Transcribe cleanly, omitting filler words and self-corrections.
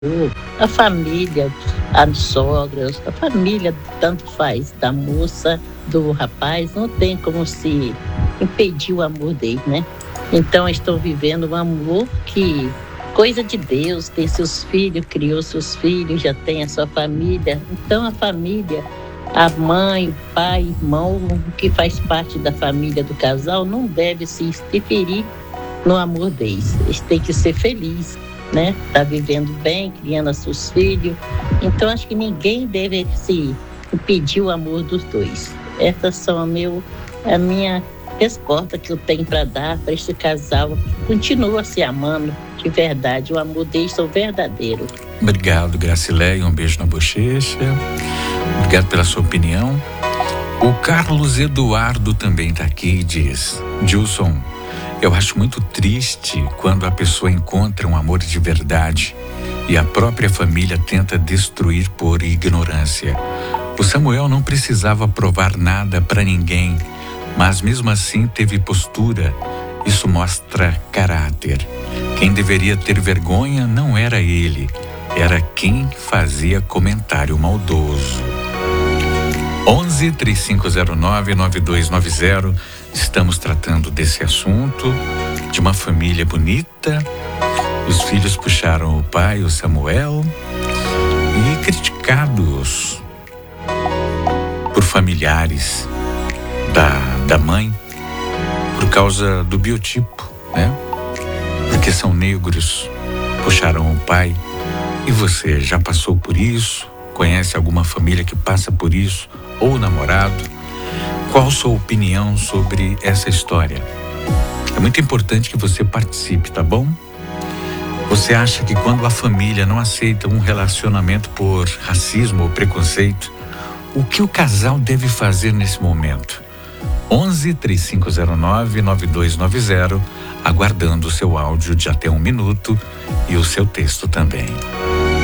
a família, as sogras, a família tanto faz, da moça, do rapaz, não tem como se impedir o amor dele, né? Então estou vivendo um amor que coisa de Deus, tem seus filhos, criou seus filhos, já tem a sua família. Então a família, a mãe, o pai, irmão, o que faz parte da família do casal não deve se interferir no amor deles. Eles têm que ser felizes, né? Tá vivendo bem, criando seus filhos. Então acho que ninguém deve se impedir o amor dos dois. Essas são a minha resposta que eu tenho para dar para este casal que continua se amando de verdade. O amor deles é verdadeiro. Obrigado, Gracileia. Um beijo na bochecha. Obrigado pela sua opinião. O Carlos Eduardo também está aqui e diz: Gilson, eu acho muito triste quando a pessoa encontra um amor de verdade e a própria família tenta destruir por ignorância. O Samuel não precisava provar nada para ninguém, mas mesmo assim teve postura. Isso mostra caráter. Quem deveria ter vergonha não era ele, era quem fazia comentário maldoso. 11-3509-9290. Estamos tratando desse assunto, de uma família bonita. Os filhos puxaram o pai, o Samuel, e criticados por familiares da mãe por causa do biotipo, né? Porque são negros, puxaram o pai. E você já passou por isso? Conhece alguma família que passa por isso? Ou namorado? Qual a sua opinião sobre essa história? É muito importante que você participe, tá bom? Você acha que quando a família não aceita um relacionamento por racismo ou preconceito, o que o casal deve fazer nesse momento? 11-3509-9290, aguardando o seu áudio de até 1 minuto e o seu texto também.